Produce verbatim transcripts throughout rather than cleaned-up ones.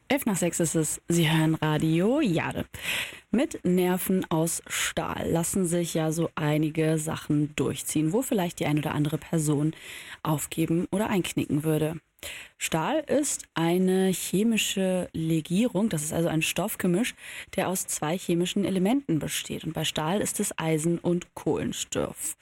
Elf nach sechs ist es. Sie hören Radio Jade. Mit Nerven aus Stahl lassen sich ja so einige Sachen durchziehen, wo vielleicht die ein oder andere Person aufgeben oder einknicken würde. Stahl ist eine chemische Legierung, das ist also ein Stoffgemisch, der aus zwei chemischen Elementen besteht. Und bei Stahl ist es Eisen und Kohlenstoff.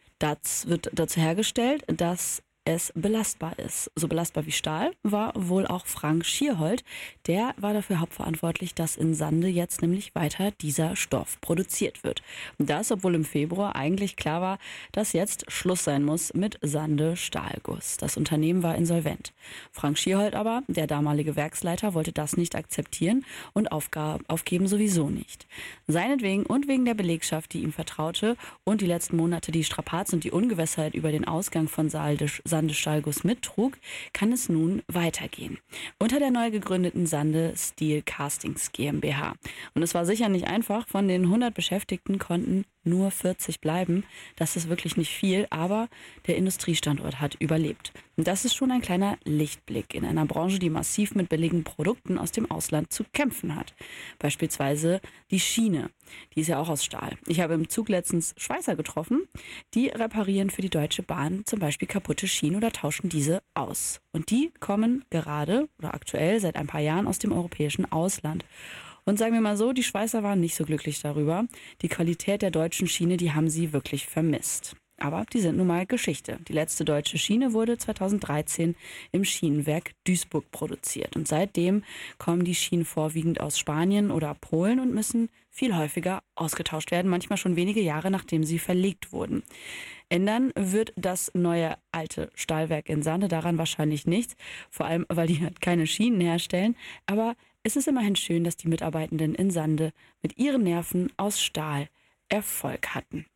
Das wird dazu hergestellt, dass es belastbar ist. So belastbar wie Stahl war wohl auch Frank Schierhold. Der war dafür hauptverantwortlich, dass in Sande jetzt nämlich weiter dieser Stoff produziert wird. Und das, obwohl im Februar eigentlich klar war, dass jetzt Schluss sein muss mit Sande Stahlguss. Das Unternehmen war insolvent. Frank Schierhold aber, der damalige Werksleiter, wollte das nicht akzeptieren und aufgab, aufgeben sowieso nicht. Seinetwegen und wegen der Belegschaft, die ihm vertraute und die letzten Monate die Strapazen und die Ungewissheit über den Ausgang von Saldisch Sande Stahlguss mittrug, kann es nun weitergehen. Unter der neu gegründeten Sande Steel Castings GmbH. Und es war sicher nicht einfach. Von den hundert Beschäftigten konnten nur vierzig bleiben. Das ist wirklich nicht viel, aber der Industriestandort hat überlebt. Und das ist schon ein kleiner Lichtblick in einer Branche, die massiv mit billigen Produkten aus dem Ausland zu kämpfen hat. Beispielsweise die Schiene. Die ist ja auch aus Stahl. Ich habe im Zug letztens Schweißer getroffen. Die reparieren für die Deutsche Bahn zum Beispiel kaputte Schienen oder tauschen diese aus. Und die kommen gerade oder aktuell seit ein paar Jahren aus dem europäischen Ausland. Und sagen wir mal so, die Schweißer waren nicht so glücklich darüber. Die Qualität der deutschen Schiene, die haben sie wirklich vermisst. Aber die sind nun mal Geschichte. Die letzte deutsche Schiene wurde zweitausenddreizehn im Schienenwerk Duisburg produziert. Und seitdem kommen die Schienen vorwiegend aus Spanien oder Polen und müssen viel häufiger ausgetauscht werden, manchmal schon wenige Jahre, nachdem sie verlegt wurden. Ändern wird das neue alte Stahlwerk in Sande daran wahrscheinlich nichts, vor allem, weil die halt keine Schienen herstellen. Aber es ist immerhin schön, dass die Mitarbeitenden in Sande mit ihren Nerven aus Stahl Erfolg hatten.